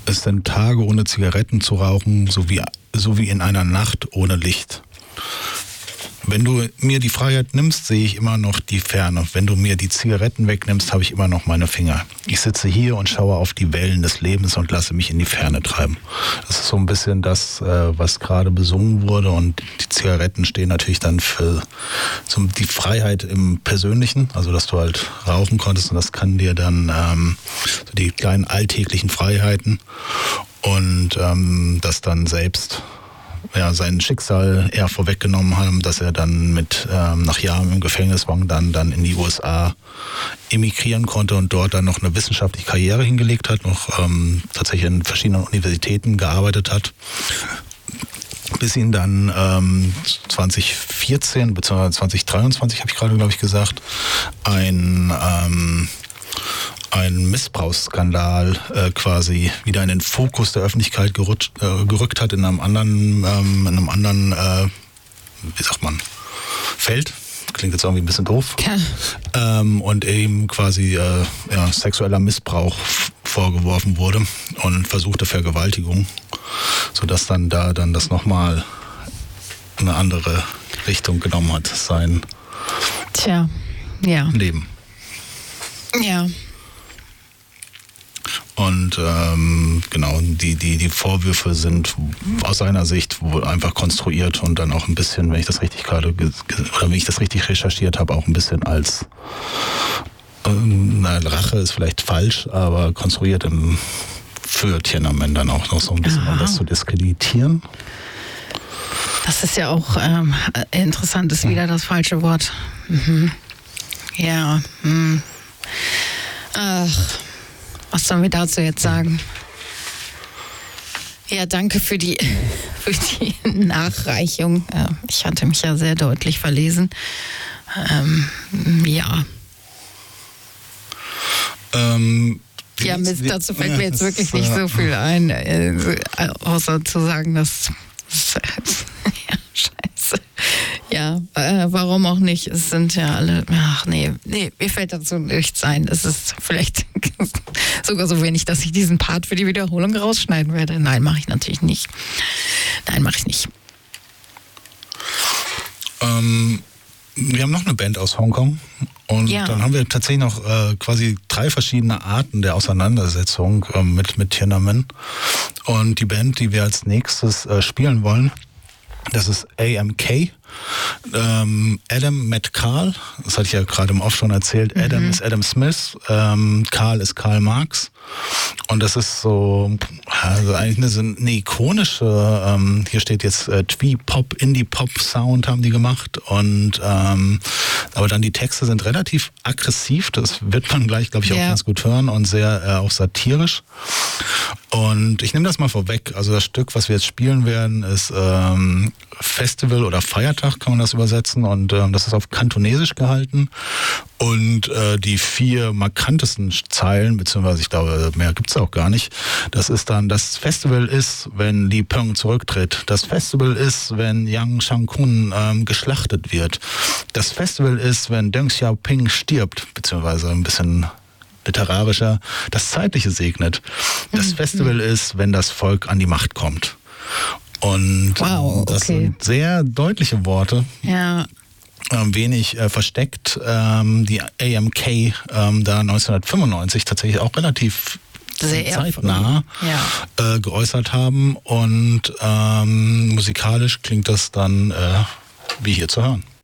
Es sind Tage ohne Zigaretten zu rauchen, so wie in einer Nacht ohne Licht. Wenn du mir die Freiheit nimmst, sehe ich immer noch die Ferne. Wenn du mir die Zigaretten wegnimmst, habe ich immer noch meine Finger. Ich sitze hier und schaue auf die Wellen des Lebens und lasse mich in die Ferne treiben. Das ist so ein bisschen das, was gerade besungen wurde. Und die Zigaretten stehen natürlich dann für so die Freiheit im Persönlichen. Also, dass du halt rauchen konntest. Und das kann dir dann so die kleinen alltäglichen Freiheiten. Und das dann selbst sein Schicksal eher vorweggenommen haben, dass er dann nach Jahren im Gefängnis war, dann in die USA emigrieren konnte und dort dann noch eine wissenschaftliche Karriere hingelegt hat, noch tatsächlich in verschiedenen Universitäten gearbeitet hat, bis ihn dann 2014 bzw. 2023, habe ich gerade, glaube ich, gesagt, ein Missbrauchsskandal quasi wieder in den Fokus der Öffentlichkeit gerückt hat in einem anderen, wie sagt man, Feld. Klingt jetzt irgendwie ein bisschen doof. Ja. Und ihm quasi sexueller Missbrauch vorgeworfen wurde und versuchte Vergewaltigung, sodass dann das nochmal eine andere Richtung genommen hat, sein Leben. Ja. Und die Vorwürfe sind aus seiner Sicht wohl einfach konstruiert und dann auch ein bisschen, wenn ich das richtig recherchiert habe, auch ein bisschen als Rache ist vielleicht falsch, aber konstruiert für Tiananmen dann auch noch so ein bisschen, um das zu diskreditieren. Das ist ja auch interessant, ist wieder das falsche Wort. Mhm. Ja. Ach. Was sollen wir dazu jetzt sagen? Ja, danke für die Nachreichung. Ich hatte mich ja sehr deutlich verlesen. Dazu fällt mir jetzt wirklich nicht so viel ein, außer zu sagen, dass scheiße. Ja, warum auch nicht? Es sind ja alle, mir fällt dazu nichts ein. Es ist vielleicht sogar so wenig, dass ich diesen Part für die Wiederholung rausschneiden werde. Nein, mache ich natürlich nicht. Wir haben noch eine Band aus Hongkong und dann haben wir tatsächlich noch quasi 3 verschiedene Arten der Auseinandersetzung mit Tiananmen. Und die Band, die wir als nächstes spielen wollen, das ist AMK. Adam Metcalf, das hatte ich ja gerade im Off schon erzählt. Adam ist Adam Smith, Karl ist Karl Marx. Und das ist so, also eigentlich eine ikonische, hier steht jetzt Twee-Pop, Indie-Pop-Sound haben die gemacht. Und aber dann die Texte sind relativ aggressiv, das wird man gleich, glaube ich, auch ganz gut hören und sehr auch satirisch. Und ich nehme das mal vorweg, also das Stück, was wir jetzt spielen werden, ist Festival oder Feiertag, kann man das übersetzen, und das ist auf Kantonesisch gehalten. Und die 4 markantesten Zeilen, beziehungsweise ich glaube, mehr gibt's auch gar nicht, das ist dann: Das Festival ist, wenn Li Peng zurücktritt. Das Festival ist, wenn Yang Shang-kun geschlachtet wird. Das Festival ist, wenn Deng Xiaoping stirbt, beziehungsweise ein bisschen literarischer, das Zeitliche segnet. Das Festival ist, wenn das Volk an die Macht kommt. Und das sind sehr deutliche Worte. Ja. Wenig versteckt. Die AMK da 1995 tatsächlich auch relativ sehr zeitnah geäußert haben. Und musikalisch klingt das dann wie hier zu hören.